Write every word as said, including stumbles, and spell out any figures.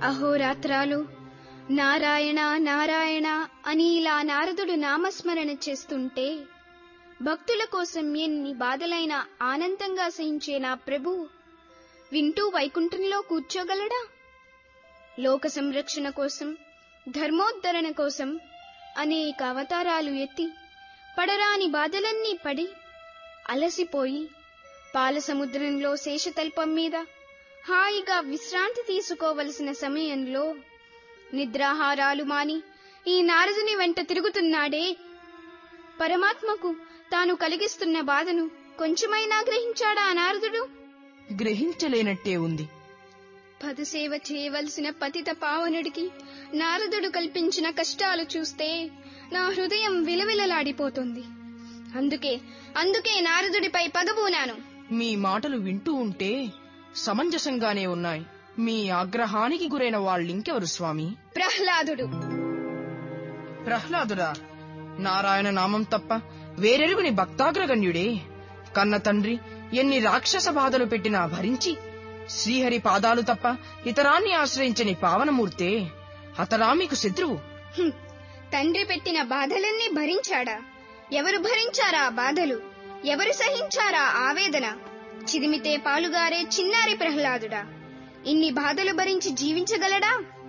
అహోరాత్రాలు నారాయణ నారాయణ అని ఇలా నారదుడు నామస్మరణ చేస్తుంటే భక్తుల కోసం ఎన్ని బాధలైనా ఆనందంగా సహించే నా ప్రభువు వింటూ వైకుంఠంలో కూర్చోగలడా? లోక సంరక్షణ కోసం, ధర్మోద్ధరణ కోసం అనేక అవతారాలు ఎత్తి పడరాని బాధలన్నీ పడి అలసిపోయి పాలసముద్రంలో శేషతల్పం మీద హాయిగా విశ్రాంతి తీసుకోవలసిన సమయంలో నిద్రాహారాలు మాని ఈ నారదుని వెంట తిరుగుతున్నాడే, పరమాత్మకు తాను కలిగిస్తున్న బాధను కొంచెమైనా గ్రహించాడా నారదుడు? గ్రహించలేనట్టే ఉంది. పదసేవ చేయవలసిన పతిత పావనుడికి నారదుడు కల్పించిన కష్టాలు చూస్తే నా హృదయం విలవిలలాడిపోతుంది. అందుకే అందుకే నారదుడిపై పగబూనాను. మీ మాటలు వింటూ ఉంటే సమంజసంగానే ఉన్నాయి. మీ ఆగ్రహానికి గురైన వాళ్ళింకెవరు స్వామి? ప్రహ్లాదుడు. ప్రహ్లాదుడా? నారాయణ నామం తప్ప వేరెరుగుని భక్తాగ్రగణ్యుడే. కన్న తండ్రి ఎన్ని రాక్షస బాధలు పెట్టినా భరించి శ్రీహరి పాదాలు తప్ప ఇతరాన్ని ఆశ్రయించని పావనమూర్తే. అతడా మీకు శత్రువు? తండ్రి పెట్టిన బాధలన్నీ భరించాడా? ఎవరు భరించారా బాధలు? ఎవరు సహించారా ఆవేదన? చిదిమితే పాలుగారే చిన్నారి ప్రహ్లాదుడా ఇన్ని బాధలు భరించి జీవించగలడా?